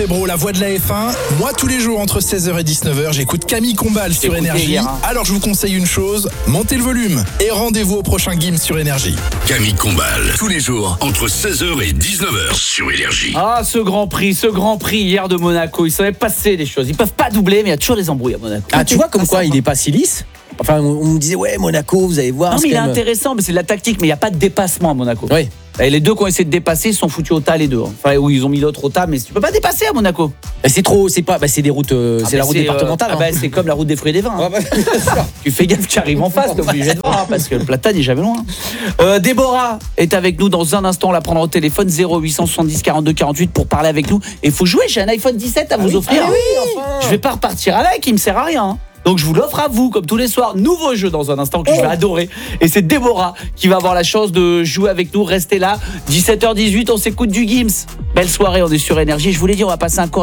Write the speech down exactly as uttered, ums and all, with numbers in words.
Bro, la voix de la F un, moi tous les jours entre seize heures et dix-neuf heures, j'écoute Camille Combal sur Énergie. Hier, hein. Alors je vous conseille une chose, montez le volume et rendez-vous au prochain Game sur Énergie. Camille Combal, tous les jours entre seize heures et dix-neuf heures sur Énergie. Ah, ce Grand Prix, ce Grand Prix hier de Monaco, il s'est passé des choses. Ils peuvent pas doubler, mais il y a toujours des embrouilles à Monaco. Ah, tu vois comme quoi il est pas si lisse. Enfin, on, on me disait ouais Monaco, vous allez voir. Non, mais il est quand même- intéressant, mais c'est de la tactique, mais il n'y a pas de dépassement à Monaco. Oui. Et les deux qui ont essayé de dépasser, ils sont foutus au tas les deux. hein. Enfin, oui, ils ont mis l'autre au tas, mais tu peux pas dépasser à Monaco. Bah, c'est trop, c'est pas, bah, c'est des routes, euh, Ah, c'est bah, la route euh, départementale. ah, hein. bah, c'est comme la route des fruits et des vins. hein. Ah, bah, Tu fais gaffe, tu arrives en face, t'es obligé de voir, hein, parce que le platane n'est jamais loin. Euh, Déborah est avec nous dans un instant, on la prendra au téléphone zéro huit cent soixante-dix quarante-deux quarante-huit pour parler avec nous. Et il faut jouer, j'ai un iPhone dix-sept à vous offrir. ah oui, enfin. Je vais pas repartir avec, il me sert à rien. hein. Donc je vous l'offre à vous, comme tous les soirs. Nouveau jeu dans un instant que je vais adorer. Et c'est Déborah qui va avoir la chance de jouer avec nous. Restez là, dix-sept heures dix-huit, on s'écoute du Gims. Belle soirée, on est sur Énergie. Je vous l'ai dit, on va passer un